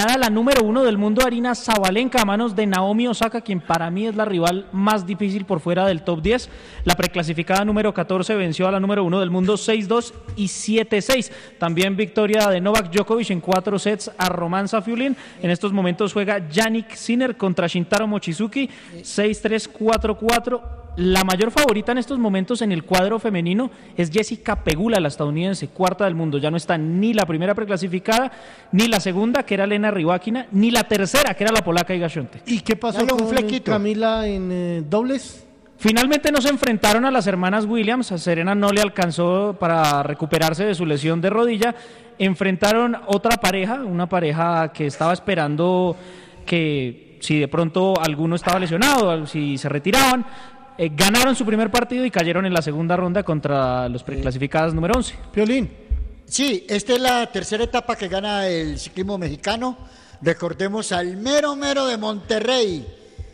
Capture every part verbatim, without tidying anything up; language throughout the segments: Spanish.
la número uno del mundo, Arina Sabalenka, a manos de Naomi Osaka, quien para mí es la rival más difícil por fuera del top diez. La preclasificada número catorce venció a la número uno del mundo seis dos y siete seis. También victoria de Novak Djokovic en cuatro sets a Roman Safiullin. En estos momentos juega Jannik Sinner contra Shintaro Mochizuki, seis tres, cuatro cuatro. La mayor favorita en estos momentos en el cuadro femenino es Jessica Pegula, la estadounidense, cuarta del mundo. Ya no está ni la primera preclasificada, ni la segunda, que era Lena Rybakina, ni la tercera, que era la polaca Iga Świątek. ¿Y qué pasó Dale un con flequito. Camila en eh, dobles? Finalmente no se enfrentaron a las hermanas Williams. A Serena no le alcanzó para recuperarse de su lesión de rodilla. Enfrentaron otra pareja, una pareja que estaba esperando que si de pronto alguno estaba lesionado, si se retiraban. Eh, ganaron su primer partido y cayeron en la segunda ronda contra los preclasificados número once. Piolín. Sí, esta es la tercera etapa que gana el ciclismo mexicano. Recordemos al mero mero de Monterrey,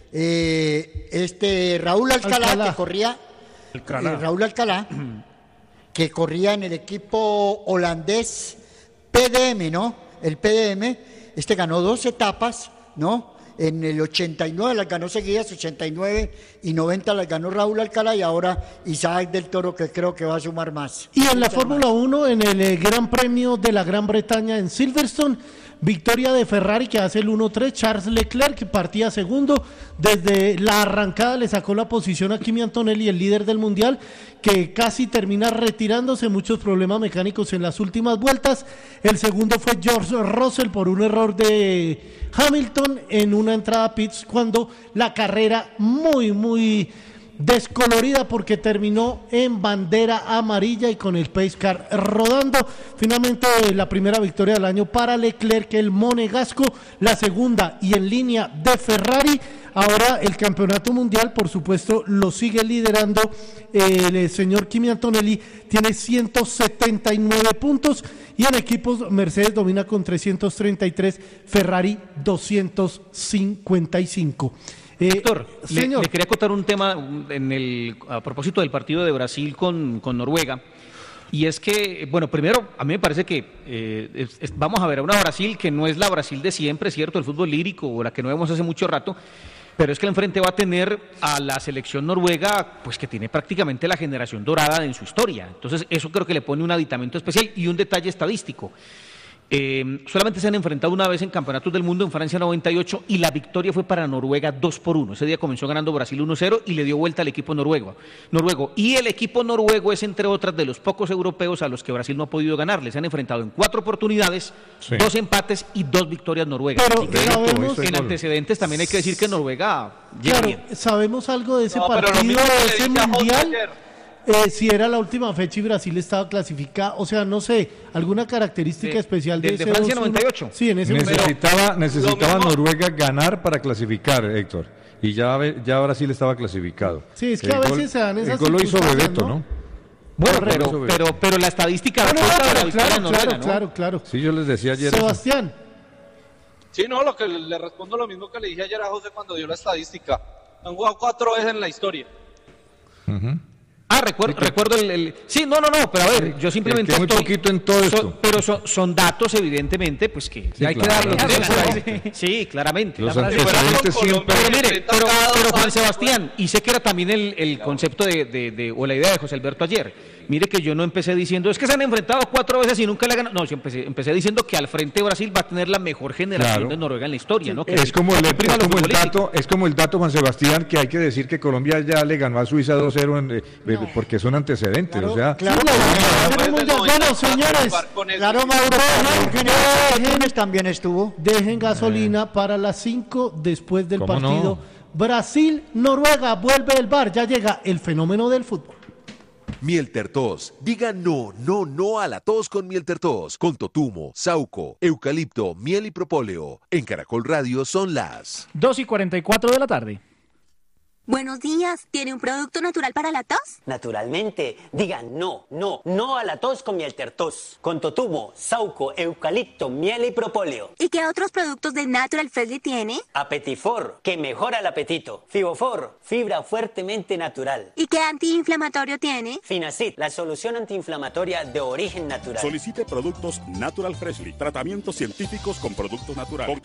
eh, este Raúl Alcalá, Alcalá. que corría, Alcalá. eh, Raúl Alcalá, que corría en el equipo holandés P D M, ¿no? El P D M, este ganó dos etapas, ¿no? En el ochenta y nueve las ganó seguidas, ochenta y nueve y noventa las ganó Raúl Alcalá, y ahora Isaac del Toro, que creo que va a sumar más. Y en la Muchas Fórmula más. uno, en el eh, Gran Premio de la Gran Bretaña en Silverstone, victoria de Ferrari que hace el uno tres, Charles Leclerc que partía segundo, desde la arrancada le sacó la posición a Kimi Antonelli, el líder del mundial, que casi termina retirándose, muchos problemas mecánicos en las últimas vueltas. El segundo fue George Russell por un error de Hamilton en una entrada a pits, cuando la carrera muy muy descolorida porque terminó en bandera amarilla y con el pace car rodando. Finalmente la primera victoria del año para Leclerc, el monegasco, la segunda y en línea de Ferrari. Ahora el campeonato mundial, por supuesto, lo sigue liderando el señor Kimi Antonelli, tiene ciento setenta y nueve puntos, y en equipos Mercedes domina con trescientos treinta y tres, Ferrari doscientos cincuenta y cinco. Eh, Héctor, le, señor. le quería contar un tema en el, a propósito del partido de Brasil con, con Noruega, y es que, bueno, primero, a mí me parece que eh, es, es, vamos a ver a una Brasil que no es la Brasil de siempre, ¿cierto?, el fútbol lírico, o la que no vemos hace mucho rato, pero es que el enfrente va a tener a la selección noruega, pues que tiene prácticamente la generación dorada en su historia. Entonces eso creo que le pone un aditamento especial y un detalle estadístico. Eh, solamente se han enfrentado una vez en campeonatos del mundo, en Francia noventa y ocho, y la victoria fue para Noruega dos por uno. Ese día comenzó ganando Brasil uno cero y le dio vuelta al equipo noruego. noruego. Y el equipo noruego es, entre otras, de los pocos europeos a los que Brasil no ha podido ganar. Les han enfrentado en cuatro oportunidades, sí, dos empates y dos victorias noruegas. Pero Así que sabemos, en antecedentes también hay que decir que Noruega llega claro, bien. ¿Sabemos algo de ese No, pero lo partido, mismo que de le ese dije a José mundial? ayer. Eh, si era la última fecha y Brasil estaba clasificado, o sea, no sé, alguna característica De- especial de- de, de ese Francia dos uno. noventa y ocho. Sí, en ese momento. Necesitaba, necesitaba Lo mismo- Noruega ganar para clasificar, Héctor. Y ya, ve- ya Brasil estaba clasificado. Sí, es que El a gol- veces se dan esas El gol lo hizo circunstancias, Bebeto, ¿no? ¿no? Bueno, Correcto. pero, pero, pero la estadística No, no, apunta a la pero victoria claro, noruega, claro, ¿no? claro, claro. Sí, yo les decía ayer. eso. Sebastián, Sí, no, lo que le, le respondo lo mismo que le dije ayer a José cuando dio la estadística. Han jugado cuatro veces en la historia. Ujú. Ah, recuerdo, recuerdo el, el- Sí, no, no, no, pero a ver, yo simplemente... que muy estoy- poquito en todo son- esto. pero son, son datos, evidentemente, pues que Sí, hay claro, que darlos. claro. Sí, claramente. Los La frase- antecedentes Con siempre. Pero mire, enfrenta pero, cada pero dos Juan años, Sebastián, y sé que era también el, el concepto de, de, de- o la idea de José Alberto ayer. Mire que yo no empecé diciendo, es que se han enfrentado cuatro veces y nunca le han ganado. No, yo empecé, empecé diciendo que al frente Brasil va a tener la mejor generación Claro. de Noruega en la historia, ¿no? Que Es como, el, que es, prima lo como el futbolístico. dato, es como el dato, Juan Sebastián, que hay que decir que Colombia ya le ganó a Suiza dos cero en, eh, porque son antecedentes. Claro, o sea, claro. Después Muy del bien. Bueno, noventa, señores, jugar con el- Claro, Mauro, Martínez también estuvo. dejen gasolina para las cinco después del ¿Cómo partido. no? Brasil-Noruega, vuelve el V A R, ya llega el fenómeno del fútbol. Mieltertos. Diga no, no, no a la tos con Mieltertos. Con totumo, sauco, eucalipto, miel y propóleo. En Caracol Radio son las... dos y cuarenta y cuatro de la tarde. Buenos días, ¿tiene un producto natural para la tos? Naturalmente, digan no, no, no a la tos con miel tertos. Con totumo, sauco, eucalipto, miel y propóleo. ¿Y qué otros productos de Natural Freshly tiene? Apetifor, que mejora el apetito. Fibofor, fibra fuertemente natural. ¿Y qué antiinflamatorio tiene? Finacid, la solución antiinflamatoria de origen natural. Solicite productos Natural Freshly, tratamientos científicos con productos naturales.